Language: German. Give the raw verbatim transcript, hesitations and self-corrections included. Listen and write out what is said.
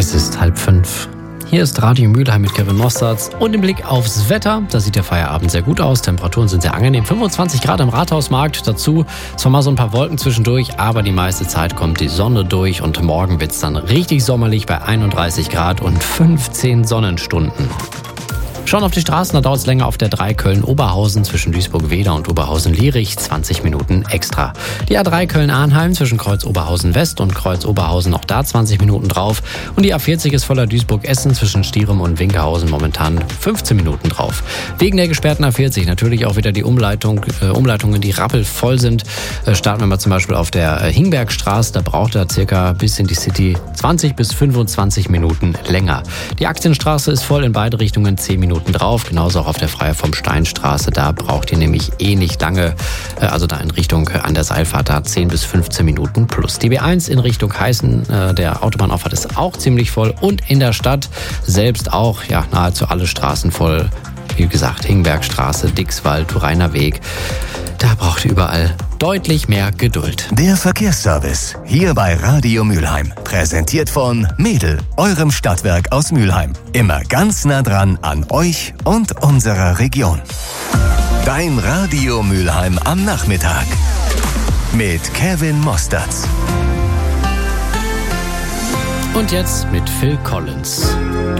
Es ist halb fünf. Hier ist Radio Mülheim mit Kevin Mostards und im Blick aufs Wetter. Da sieht der Feierabend sehr gut aus. Temperaturen sind sehr angenehm. fünfundzwanzig Grad am Rathausmarkt. Dazu zwar mal so ein paar Wolken zwischendurch, aber die meiste Zeit kommt die Sonne durch. Und morgen wird es dann richtig sommerlich bei einunddreißig Grad und fünfzehn Sonnenstunden. Schon auf die Straßen, da dauert es länger auf der drei Köln-Oberhausen zwischen Duisburg-Weder und Oberhausen-Lierich, zwanzig Minuten extra. Die A drei Köln-Arnheim zwischen Kreuz Oberhausen-West und Kreuz Oberhausen, auch da zwanzig Minuten drauf. Und die A vierzig ist voller Duisburg-Essen zwischen Stierum und Winkerhausen momentan fünfzehn Minuten drauf. Wegen der gesperrten A vierzig natürlich auch wieder die Umleitung, äh, Umleitungen, die rappelvoll sind. Äh, starten wir mal zum Beispiel auf der äh, Hingbergstraße, da braucht er circa bis in die City zwanzig bis fünfundzwanzig Minuten länger. Die Aktienstraße ist voll in beide Richtungen, zehn Minuten drauf, genauso auch auf der Freier vom Steinstraße, da braucht ihr nämlich eh nicht lange, also da in Richtung an der Seilfahrt, da zehn bis fünfzehn Minuten plus. Die B eins in Richtung Heißen, der Autobahnauffahrt ist auch ziemlich voll und in der Stadt selbst auch, ja, nahezu alle Straßen voll. Wie gesagt, Hingbergstraße, Dixwald, Turiner Weg, da braucht ihr überall deutlich mehr Geduld. Der Verkehrsservice hier bei Radio Mülheim. Präsentiert von Mädel, eurem Stadtwerk aus Mülheim. Immer ganz nah dran an euch und unserer Region. Dein Radio Mülheim am Nachmittag. Mit Kevin Mostards. Und jetzt mit Phil Collins.